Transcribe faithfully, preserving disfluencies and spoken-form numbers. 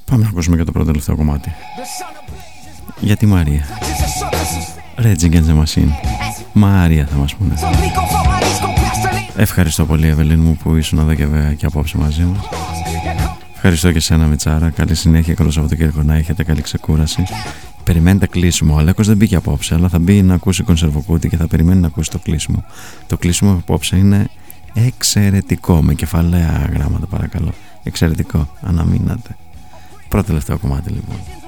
Πάμε να ακούσουμε και το πρώτο τελευταίο κομμάτι. Για τη Μαρία. Rage Against the Machine. Μαρία θα μας πούνε. Ευχαριστώ πολύ, Ευελίν μου, που ήσουν εδώ και, και απόψε μαζί μας. Ευχαριστώ και εσένα, Μιτσάρα. Καλή συνέχεια, καλό Σαββατοκύριακο να έχετε, καλή ξεκούραση. Περιμένετε κλείσιμο. Ο Αλέκος δεν μπήκε απόψε, αλλά θα μπει να ακούσει κονσερβοκούτι και θα περιμένει να ακούσει το κλείσιμο. Το κλείσιμο απόψε είναι εξαιρετικό, με κεφαλαία γράμματα, παρακαλώ. Εξαιρετικό, αναμείνατε. Πρώτο τελευταίο κομμάτι, λοιπόν.